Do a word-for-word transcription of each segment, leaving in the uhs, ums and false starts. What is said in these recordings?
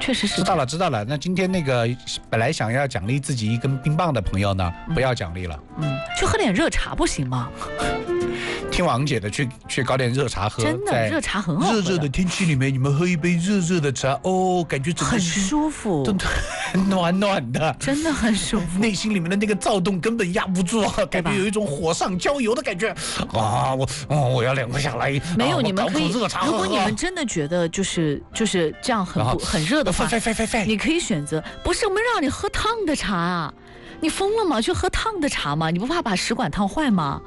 确实是。 知道了，知道了。那今天那个本来想要奖励自己一根冰棒的朋友呢，不要奖励了。 嗯，去喝点热茶不行吗？ 听王姐的，去去搞点热茶喝。 真的，热茶很好喝。 热热的天气里面，你们喝一杯热热的茶，哦，感觉整个很舒服， 真的暖暖的， 真的很舒服。 内心里面的那个躁动根本压不住，感觉有一种火上浇油的感觉啊！我哦，我要凉快下来。 没有， 啊、 你们可以， 热茶喝喝如果你们真的觉得就是就是这样很不很热的话， 飞飞飞飞， 你可以选择，不是我们让你喝烫的茶啊！你疯了吗？去喝烫的茶吗？你不怕把食管烫坏吗？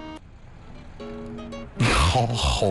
好好，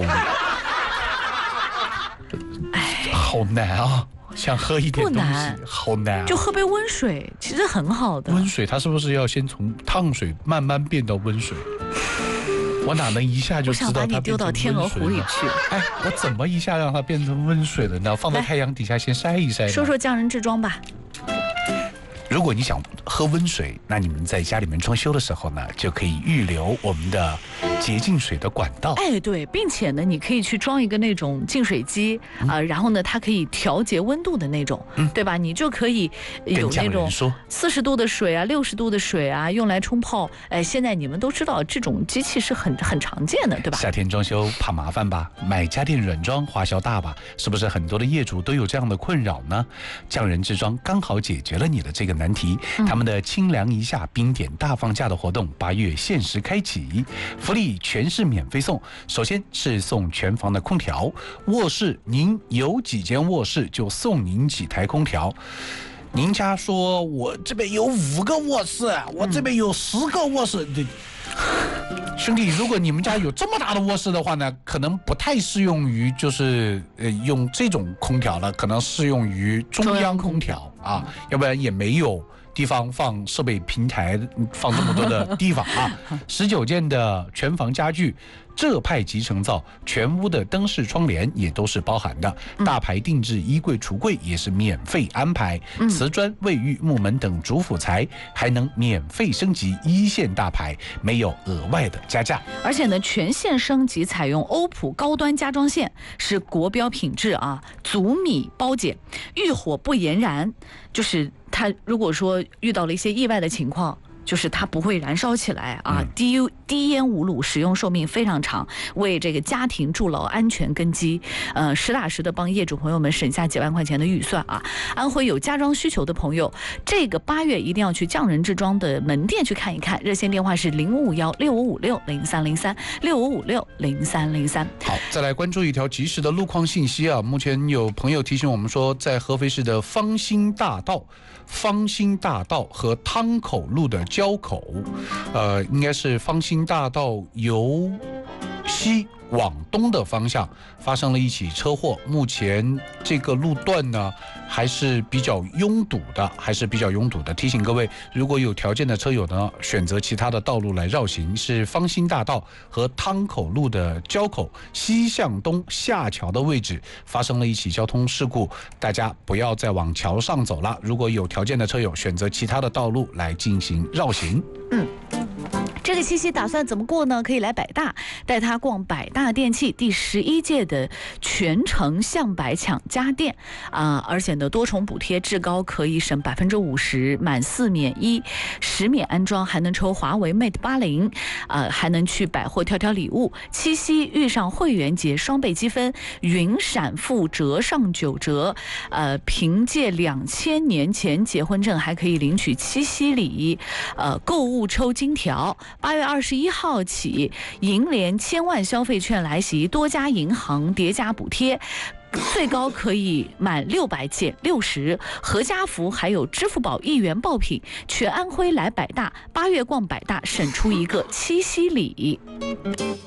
哎，好难啊！想喝一点东西，好难、啊， 就喝杯温水，其实很好的。 温水它是不是要先从烫水慢慢变到温水？我哪能一下就知道它变成温水？我想把你丢到天鹅湖里去。 哎，我怎么一下让它变成温水了呢？放在太阳底下先晒一晒。 说说匠人制装吧。 如果你想喝温水，那你们在家里面装修的时候呢，就可以预留我们的洁净水的管道。 哎，对，并且呢，你可以去装一个那种净水机啊、嗯呃，然后呢，它可以调节温度的那种，嗯、对吧？你就可以有那种四十度的水啊、六十度的水啊，用来冲泡。哎，现在你们都知道这种机器是很很常见的，对吧？ 夏天装修怕麻烦吧？买家电软装花销大吧？是不是很多的业主都有这样的困扰呢？匠人制装刚好解决了你的这个难题。他们的清凉一下冰点大放价的活动八月限时开启，福利全是免费送。首先是送全房的空调，卧室您有几间卧室就送您几台空调。您家说我这边有五个卧室，我这边有十个卧室，对。兄弟，如果你们家有这么大的卧室的话呢，可能不太适用于就是呃用这种空调了，可能适用于中央空调啊，要不然也没有地方放设备平台，放这么多的地方啊。十九件的全房家具，浙派集成灶，全屋的灯饰窗帘也都是包含的，大牌定制衣柜橱柜也是免费安排，瓷砖、卫浴、木门等主辅材还能免费升级一线大牌，没有额外的加价。 而且呢，全线升级采用欧普高端家装线，是国标品质啊，足米包碱，遇火不延燃，就是它如果说遇到了一些意外的情况，就是它不会燃烧起来啊，低低烟无卤，使用寿命非常长，为这个家庭筑牢安全根基，呃，实打实的帮业主朋友们省下几万块钱的预算啊。安徽有家装需求的朋友，这个八月一定要去匠人制装的门店去看一看，热线电话是零五五幺六五五六零三零三六五五六零三零三。 好，再来关注一条及时的路况信息啊，目前有朋友提醒我们说，在合肥市的方兴大道。方兴大道和汤口路的交口，呃，应该是方兴大道由西往东的方向发生了一起车祸，目前这个路段呢还是比较拥堵的，还是比较拥堵的。提醒各位，如果有条件的车友呢，选择其他的道路来绕行。是方兴大道和汤口路的交口西向东下桥的位置发生了一起交通事故，大家不要再往桥上走了。如果有条件的车友，选择其他的道路来进行绕行。 嗯。这个七夕打算怎么过呢？可以来百大，带他逛百大电器第十一届的全程向百抢家电啊、呃！而且呢，多重补贴，至高可以省百分之五十，满四免一，十免安装，还能抽华为 Mate 八零，呃，还能去百货挑挑礼物。七夕遇上会员节，双倍积分，云闪付折上九折。呃，凭借两千年前结婚证，还可以领取七夕礼，呃，购物抽金条。八月二十一号起，银联千万消费券来袭，多家银行叠加补贴，最高可以满六百减六十。合家福还有支付宝一元爆品，全安徽来百大，八月逛百大，省出一个七夕礼。